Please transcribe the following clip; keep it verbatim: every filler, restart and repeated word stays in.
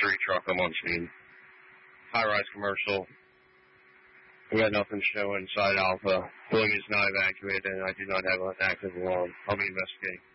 three truck. I'm on scene. High-rise commercial. We got nothing showing inside Alpha. Building is not evacuated, and I do not have an active alarm. I'll be investigating.